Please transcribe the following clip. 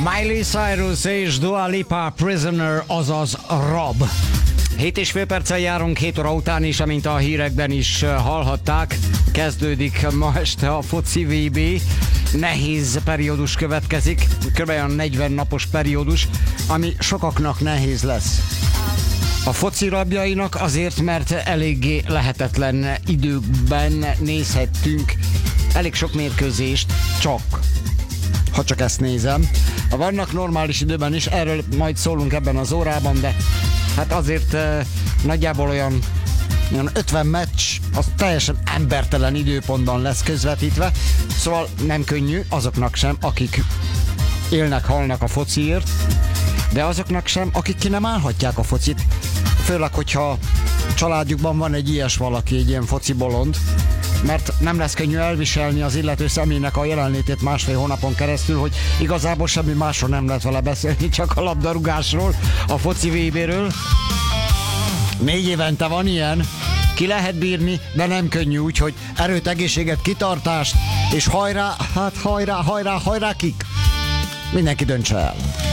Miley Cyrus és Dua Lipa, Prisoner, azaz Rab. 7,5 perccel járunk 7 óra után is, amint a hírekben is hallhatták. Kezdődik ma este a foci VB. Nehéz periódus következik, kb. 40 napos periódus, ami sokaknak nehéz lesz. A foci rabjainak azért, mert eléggé lehetetlen időkben nézhettünk elég sok mérkőzést, ha csak ezt nézem. Vannak normális időben is, erről majd szólunk ebben az órában, de hát azért nagyjából olyan 50 meccs, az teljesen embertelen időpontban lesz közvetítve, szóval nem könnyű azoknak sem, akik élnek, halnak a fociért, de azoknak sem, akik ki nem állhatják a focit, főleg, hogyha családjukban van egy ilyes valaki, egy ilyen foci bolond, mert nem lesz könnyű elviselni az illető személynek a jelenlétét másfél hónapon keresztül, hogy igazából semmi másról nem lehet vele beszélni, csak a labdarúgásról, a foci VB-ről. 4 évente van ilyen, ki lehet bírni, de nem könnyű, úgyhogy erőt, egészséget, kitartást, és hajrá, hát hajrá, hajrá, hajrá, kik! Mindenki döntse el.